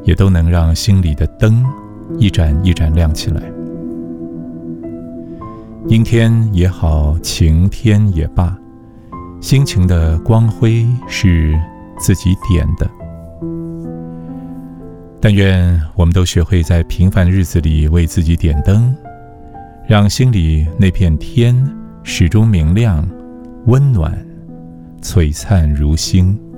也都能让心里的灯一盏一盏亮起来。阴天也好，晴天也罢，心情的光辉是自己点的。但愿我们都学会在平凡的日子里为自己点灯，让心里那片天始终明亮、温暖、璀璨如星。